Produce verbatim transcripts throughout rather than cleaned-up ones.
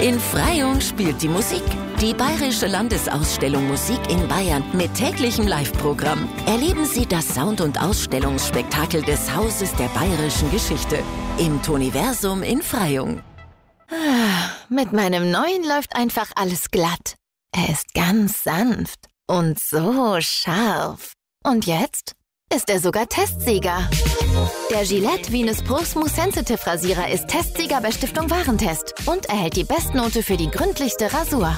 In Freyung spielt die Musik. Die Bayerische Landesausstellung Musik in Bayern mit täglichem Live-Programm. Erleben Sie das Sound- und Ausstellungsspektakel des Hauses der bayerischen Geschichte im Toniversum in Freyung. Ah, mit meinem neuen läuft einfach alles glatt. Er ist ganz sanft und so scharf. Und jetzt ist er sogar Testsieger. Der Gillette Venus Pro Smooth Sensitive Rasierer ist Testsieger bei Stiftung Warentest und erhält die Bestnote für die gründlichste Rasur.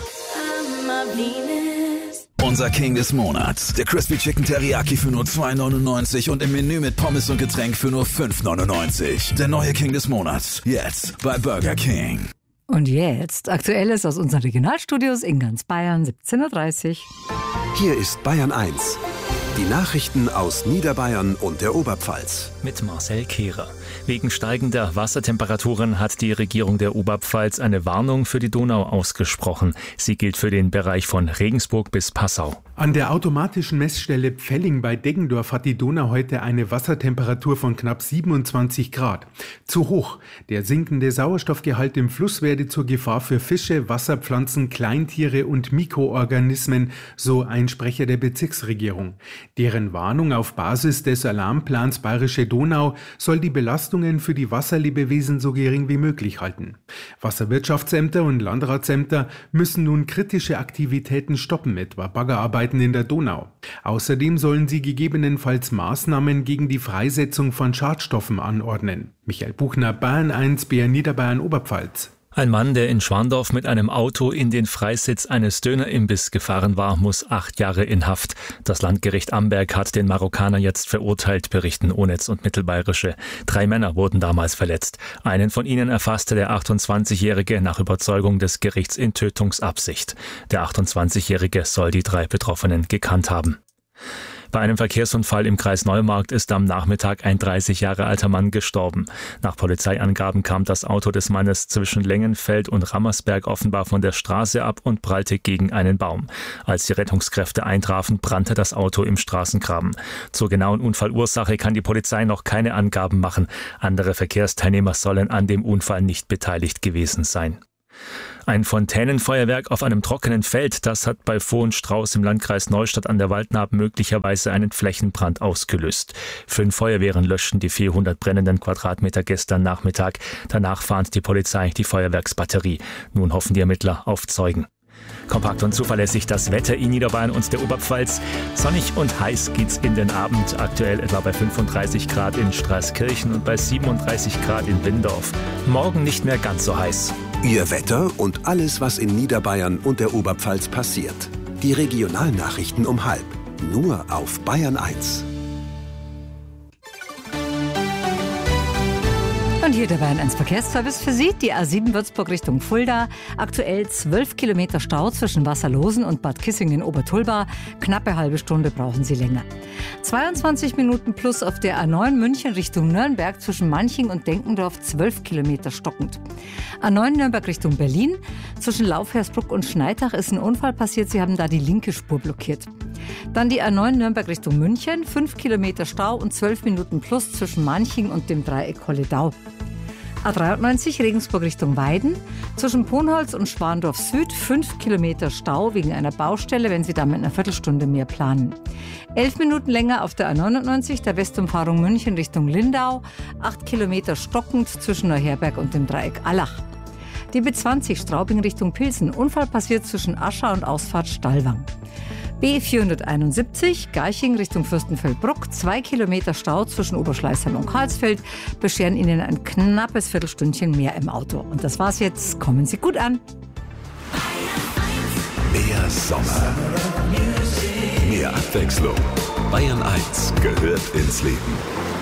Unser King des Monats, der Crispy Chicken Teriyaki für nur zwei neunundneunzig und im Menü mit Pommes und Getränk für nur fünf neunundneunzig. Der neue King des Monats, jetzt bei Burger King. Und jetzt Aktuelles aus unseren Regionalstudios in ganz Bayern, siebzehn Uhr dreißig. Hier ist Bayern eins. Die Nachrichten aus Niederbayern und der Oberpfalz. Mit Marcel Kehrer. Wegen steigender Wassertemperaturen hat die Regierung der Oberpfalz eine Warnung für die Donau ausgesprochen. Sie gilt für den Bereich von Regensburg bis Passau. An der automatischen Messstelle Pfelling bei Deggendorf hat die Donau heute eine Wassertemperatur von knapp siebenundzwanzig Grad. Zu hoch. Der sinkende Sauerstoffgehalt im Fluss werde zur Gefahr für Fische, Wasserpflanzen, Kleintiere und Mikroorganismen, so ein Sprecher der Bezirksregierung. Deren Warnung auf Basis des Alarmplans Bayerische Donau soll die Belastungen für die Wasserlebewesen so gering wie möglich halten. Wasserwirtschaftsämter und Landratsämter müssen nun kritische Aktivitäten stoppen, etwa Baggerarbeiten in der Donau. Außerdem sollen sie gegebenenfalls Maßnahmen gegen die Freisetzung von Schadstoffen anordnen. Michael Buchner, Bayern eins, B R Niederbayern Oberpfalz. Ein Mann, der in Schwandorf mit einem Auto in den Freisitz eines Dönerimbiss gefahren war, muss acht Jahre in Haft. Das Landgericht Amberg hat den Marokkaner jetzt verurteilt, berichten O-Netz und Mittelbayerische. Drei Männer wurden damals verletzt. Einen von ihnen erfasste der achtundzwanzigjährige nach Überzeugung des Gerichts in Tötungsabsicht. Der achtundzwanzigjährige soll die drei Betroffenen gekannt haben. Bei einem Verkehrsunfall im Kreis Neumarkt ist am Nachmittag ein dreißig Jahre alter Mann gestorben. Nach Polizeiangaben kam das Auto des Mannes zwischen Lengenfeld und Rammersberg offenbar von der Straße ab und prallte gegen einen Baum. Als die Rettungskräfte eintrafen, brannte das Auto im Straßengraben. Zur genauen Unfallursache kann die Polizei noch keine Angaben machen. Andere Verkehrsteilnehmer sollen an dem Unfall nicht beteiligt gewesen sein. Ein Fontänenfeuerwerk auf einem trockenen Feld, das hat bei Vohenstrauß im Landkreis Neustadt an der Waldnaab möglicherweise einen Flächenbrand ausgelöst. Fünf Feuerwehren löschten die vierhundert brennenden Quadratmeter gestern Nachmittag. Danach fand die Polizei die Feuerwerksbatterie. Nun hoffen die Ermittler auf Zeugen. Kompakt und zuverlässig das Wetter in Niederbayern und der Oberpfalz. Sonnig und heiß geht's in den Abend. Aktuell etwa bei fünfunddreißig Grad in Straßkirchen und bei siebenunddreißig Grad in Windorf. Morgen nicht mehr ganz so heiß. Ihr Wetter und alles, was in Niederbayern und der Oberpfalz passiert. Die Regionalnachrichten um halb. Nur auf Bayern eins. Und hier der Bayern eins Verkehrsservice für Sie. Die A sieben Würzburg Richtung Fulda. Aktuell zwölf Kilometer Stau zwischen Wasserlosen und Bad Kissingen-Obertulba. Knappe halbe Stunde brauchen Sie länger. zweiundzwanzig Minuten plus auf der A neun München Richtung Nürnberg zwischen Manching und Denkendorf. zwölf Kilometer stockend. A neun Nürnberg Richtung Berlin. Zwischen Laufhersbruck und Schneidach ist ein Unfall passiert. Sie haben da die linke Spur blockiert. Dann die A neun Nürnberg Richtung München. fünf Kilometer Stau und zwölf Minuten plus zwischen Manching und dem Dreieck Holledau. A dreiundneunzig Regensburg Richtung Weiden. Zwischen Ponholz und Schwandorf Süd fünf Kilometer Stau wegen einer Baustelle, wenn Sie da mit einer Viertelstunde mehr planen. elf Minuten länger auf der A neunundneunzig, der Westumfahrung München Richtung Lindau. acht Kilometer stockend zwischen Neuherberg und dem Dreieck Allach. Die B zwanzig Straubing Richtung Pilsen. Unfall passiert zwischen Aschau und Ausfahrt Stallwang. B vierhunderteinundsiebzig, Garching Richtung Fürstenfeldbruck, zwei Kilometer Stau zwischen Oberschleißheim und Karlsfeld, bescheren Ihnen ein knappes Viertelstündchen mehr im Auto. Und das war's jetzt. Kommen Sie gut an. Mehr Sommer. Mehr Abwechslung. Bayern eins gehört ins Leben.